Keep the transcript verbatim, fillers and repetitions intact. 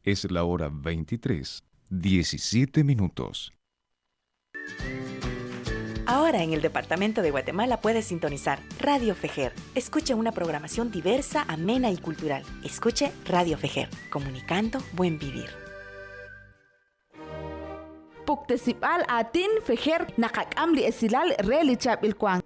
Es la hora veintitrés, diecisiete minutos. Ahora en el departamento de Guatemala puedes sintonizar Radio Fejer. Escuche una programación diversa, amena y cultural. Escuche Radio Fejer, comunicando buen vivir. Puktesipal atin Fejer nakakam li esilal reli chap ilkwang.